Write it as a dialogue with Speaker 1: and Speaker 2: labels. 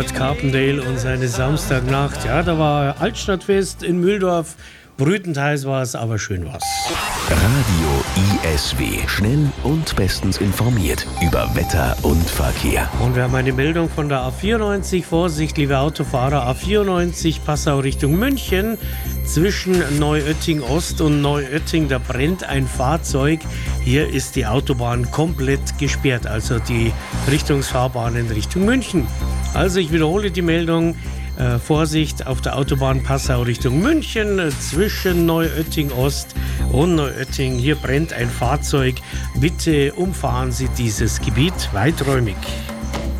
Speaker 1: Art Carpendale und seine Samstagnacht. Ja, da war Altstadtfest in Mühldorf. Brütend heiß war es, aber schön war's.
Speaker 2: Radio ISW. Schnell und bestens informiert über Wetter und Verkehr.
Speaker 1: Und wir haben eine Meldung von der A94. Vorsicht, liebe Autofahrer. A94 Passau Richtung München. Zwischen Neuötting Ost und Neuötting, da brennt ein Fahrzeug. Hier ist die Autobahn komplett gesperrt, also die Richtungsfahrbahnen Richtung München. Also ich wiederhole die Meldung. Vorsicht auf der Autobahn Passau Richtung München, zwischen Neuötting Ost und Neuötting. Hier brennt ein Fahrzeug. Bitte umfahren Sie dieses Gebiet weiträumig.